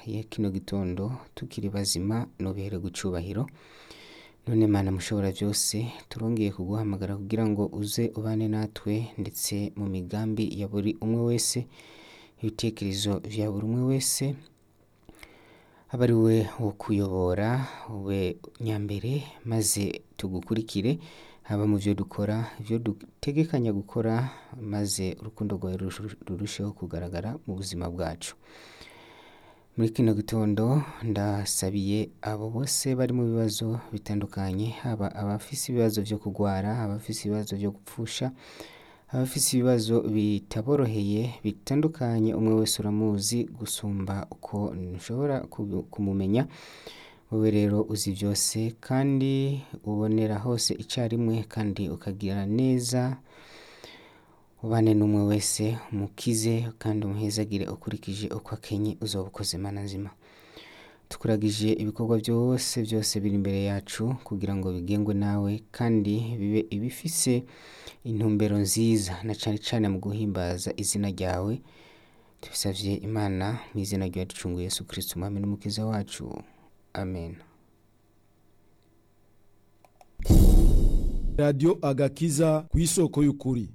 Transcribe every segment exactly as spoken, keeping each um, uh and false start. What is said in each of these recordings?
ya kino gitondo tukiri bazima nobihere gucubahiro. None Mana mushobora byose turongeye kuguhamagara kugira ngo uze ubane natwe ndetse mu migambi ya buri umwe wese, ibitekerezo vya buri umwe wese abari we wo kuyobora we nyambere, maze tugukurikire haba mu byo dukora, ibyo dutegekanya gukora, maze urukundo rwawe rurusheho kugaragara mu buzima bwacu. Muri kino gitondo ndasabiye abo bose bari mu bibazo bitandukanye, haba abafise ibibazo vyo kugwara, abafise ibibazo vyo gupfusha, abafise ibibazo bitaboroheye bitandukanye, umwe wese uramuzi gusumba uko nshobora kumumenya. Wowe rero uzi byose kandi ubonera hose icarimwe, kandi ukagira neza, ubane n'umwe wese umukize kandi umuhezagire ukurikije uko akenye, uzoba ukoze Mana nzima. Tukuragije ibikorwa byose byose biri imbere yacu kugira ngo bigengwe nawe kandi bibe ibifise intumbero nziza, na cane cane mu guhimbaza izina ryawe. Tubisavye Imana mu izina rya ducunguye Yesu Kristo umwami n'umukiza wacu, amen. Radio Agakiza kw'isoko y'ukuri.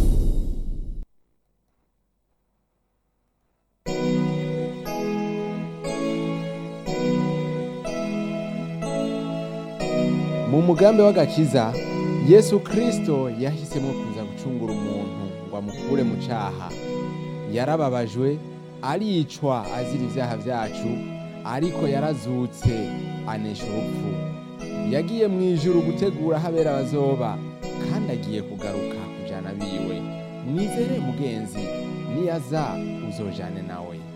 Mu mugambi w'agakiza, Yesu Kristo yahisemo kuza gucungura umuntu ngo amukure mu caha. Yarababajwe, aricwa azira ivyaha vyacu, ariko yarazutse anesha urupfu. Yagiye mu ijuru gutegura habera bazoba, kandi agiye kugaruka kujana biwe. Mwizere mugenzi, niyaza uzojane nawe.